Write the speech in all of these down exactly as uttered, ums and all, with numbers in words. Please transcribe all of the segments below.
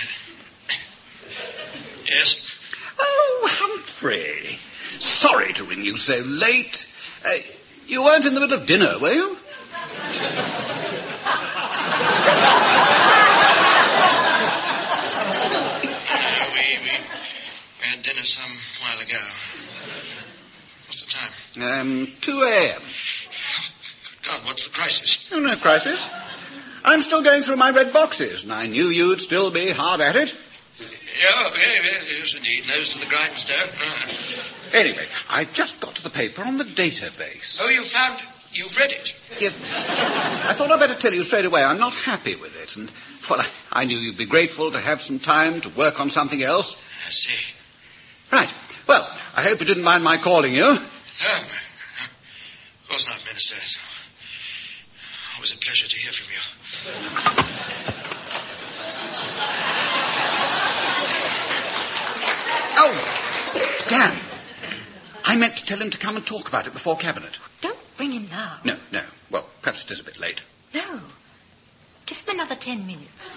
Yes? Oh, Humphrey. Sorry to ring you so late. Uh, you weren't in the middle of dinner, were you? Uh, we, we had dinner some while ago. What's the time? Um, two a.m. Good God, what's the crisis? Oh, no crisis. I'm still going through my red boxes, and I knew you'd still be hard at it. Yeah, yeah, yeah, yes, indeed. Nose to the grindstone. Ah. Anyway, I just got to the paper on the database. Oh, you found... You've read it? Yes. I thought I'd better tell you straight away I'm not happy with it, and, well, I, I knew you'd be grateful to have some time to work on something else. I see. Right. Well, I hope you didn't mind my calling you. No, no, of course not, Minister. It's always a pleasure to hear from you. Oh, Dan. I meant to tell him to come and talk about it before Cabinet. Don't bring him now. No, no. Well, perhaps it is a bit late. No. Give him another ten minutes.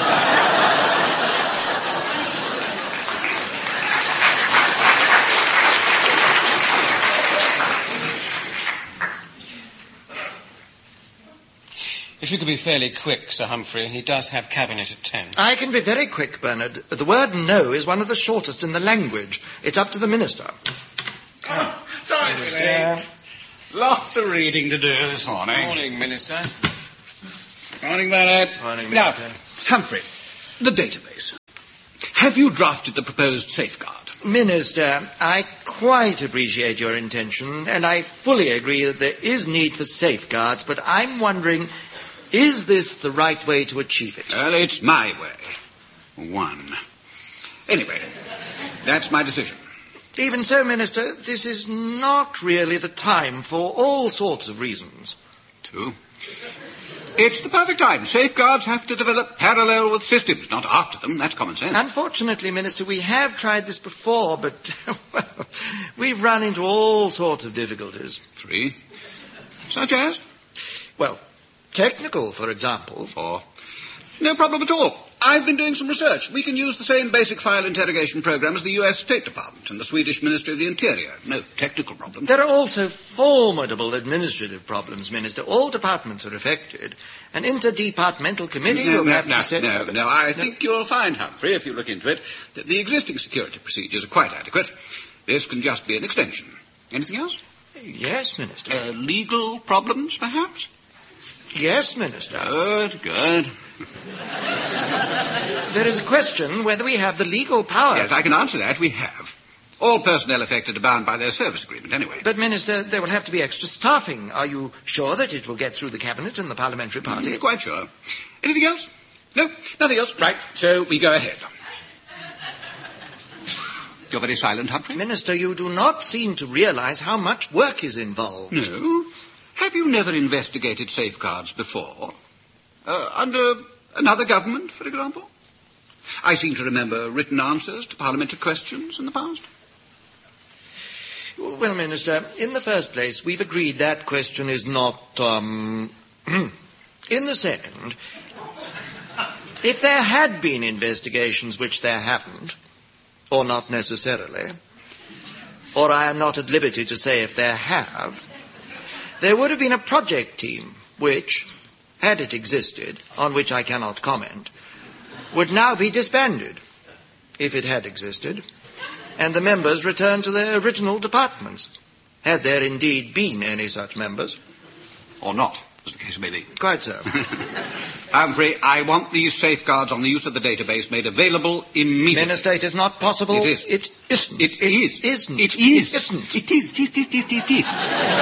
If you could be fairly quick, Sir Humphrey, he does have Cabinet at ten. I can be very quick, Bernard. The word no is one of the shortest in the language. It's up to the Minister. Oh, sorry, Minister. Lots of reading to do this morning. Morning, Minister. Morning, Bernard. Morning, Now, Minister. Humphrey, the database. Have you drafted the proposed safeguard? Minister, I quite appreciate your intention, and I fully agree that there is need for safeguards, but I'm wondering, is this the right way to achieve it? Well, it's my way. One. Anyway, that's my decision. Even so, Minister, this is not really the time for all sorts of reasons. Two. It's the perfect time. Safeguards have to develop parallel with systems, not after them. That's common sense. Unfortunately, Minister, we have tried this before, but, well, we've run into all sorts of difficulties. Three. Such as? Well, technical, for example. Four. No problem at all. I've been doing some research. We can use the same basic file interrogation program as the U S State Department and the Swedish Ministry of the Interior. No technical problem. There are also formidable administrative problems, Minister. All departments are affected. An interdepartmental committee No, will no, have no, to set... no, no. I think you'll find, Humphrey, if you look into it, that the existing security procedures are quite adequate. This can just be an extension. Anything else? Yes, Minister. Uh, legal problems, perhaps? Yes, Minister. Good, good. There is a question whether we have the legal power. Yes, I can answer that. We have. All personnel affected are bound by their service agreement anyway. But, Minister, there will have to be extra staffing. Are you sure that it will get through the Cabinet and the Parliamentary Party? Mm, quite sure. Anything else? No, nothing else. Right, so we go ahead. You're very silent, Humphrey. Minister, you do not seem to realize how much work is involved. No. Have you never investigated safeguards before? Uh, under another government, for example? I seem to remember written answers to parliamentary questions in the past. Well, Minister, in the first place, we've agreed that question is not, um... in the second, if there had been investigations, which there haven't, or not necessarily, or I am not at liberty to say if there have, there would have been a project team which, had it existed, on which I cannot comment, would now be disbanded, if it had existed, and the members returned to their original departments, had there indeed been any such members. Or not, as the case may be. Quite so. Humphrey, I want these safeguards on the use of the database made available immediately. Minister, it is not possible. It is. It isn't. It is. Isn't. It is. It isn't. It is. It is. It is. It is.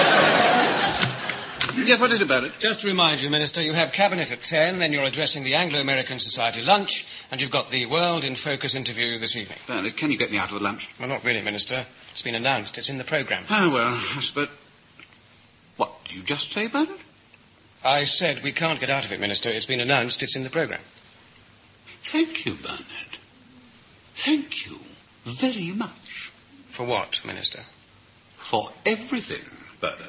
Yes, what is it about it? Just to remind you, Minister, you have Cabinet at ten, then you're addressing the Anglo-American Society lunch, and you've got the World in Focus interview this evening. Bernard, can you get me out of the lunch? Well, not really, Minister. It's been announced. It's in the programme. Oh, well, I suppose... What did you just say, Bernard? I said we can't get out of it, Minister. It's been announced. It's in the programme. Thank you, Bernard. Thank you very much. For what, Minister? For everything, Bernard.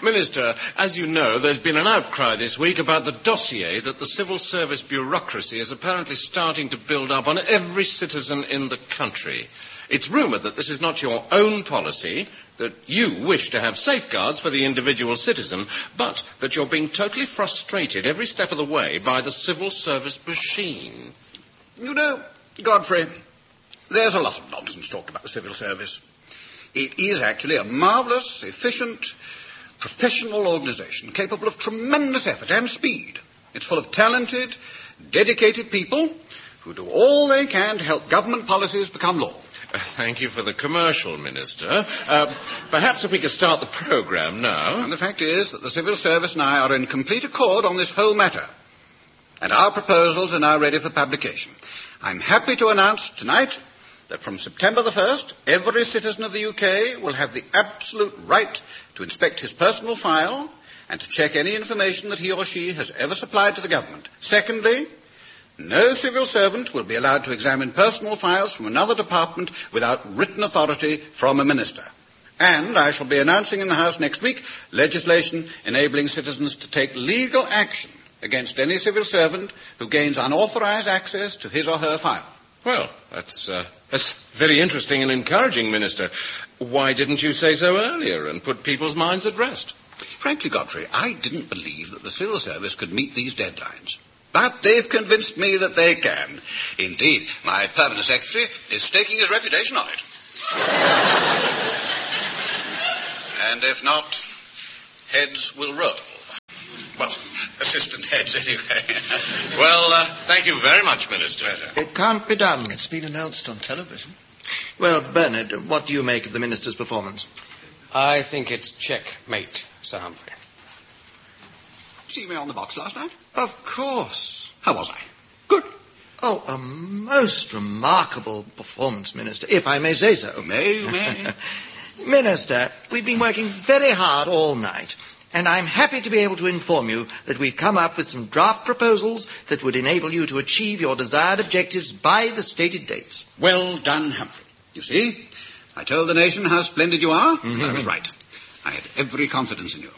Minister, as you know, there's been an outcry this week about the dossier that the civil service bureaucracy is apparently starting to build up on every citizen in the country. It's rumoured that this is not your own policy, that you wish to have safeguards for the individual citizen, but that you're being totally frustrated every step of the way by the civil service machine. You know, Godfrey, there's a lot of nonsense talked about the civil service. It is actually a marvellous, efficient, professional organisation capable of tremendous effort and speed. It's full of talented, dedicated people who do all they can to help government policies become law. Uh, thank you for the commercial, Minister. Uh, perhaps if we could start the programme now. And the fact is that the civil service and I are in complete accord on this whole matter. And our proposals are now ready for publication. I'm happy to announce tonight that from September the first, every citizen of the U K will have the absolute right to inspect his personal file and to check any information that he or she has ever supplied to the government. Secondly, no civil servant will be allowed to examine personal files from another department without written authority from a minister. And I shall be announcing in the House next week legislation enabling citizens to take legal action against any civil servant who gains unauthorised access to his or her file. Well, that's, uh, that's very interesting and encouraging, Minister. Why didn't you say so earlier and put people's minds at rest? Frankly, Godfrey, I didn't believe that the civil service could meet these deadlines. But they've convinced me that they can. Indeed, my permanent secretary is staking his reputation on it. And if not, heads will roll. Well, assistant heads, anyway. Well, uh, thank you very much, Minister. It can't be done. It's been announced on television. Well, Bernard, what do you make of the Minister's performance? I think it's checkmate, Sir Humphrey. See me on the box last night? Of course. How was I? Good. Oh, a most remarkable performance, Minister, if I may say so. You may, you may. Minister, we've been working very hard all night, and I'm happy to be able to inform you that we've come up with some draft proposals that would enable you to achieve your desired objectives by the stated dates. Well done, Humphrey. You see, I told the nation how splendid you are, and I was right. I had every confidence in you.